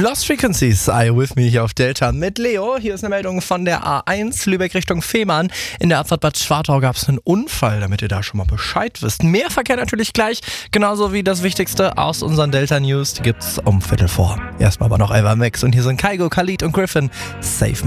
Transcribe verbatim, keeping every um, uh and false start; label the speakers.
Speaker 1: Lost Frequencies, I With Me hier auf Delta mit Leo. Hier ist eine Meldung von der A eins, Lübeck Richtung Fehmarn. In der Abfahrt Bad Schwartau gab es einen Unfall, damit ihr da schon mal Bescheid wisst. Mehr Verkehr natürlich gleich, genauso wie das Wichtigste aus unseren Delta News. Die gibt's um Viertel vor. Erstmal aber noch Elva Max und hier sind Kaigo, Khalid und Griffin. Safe.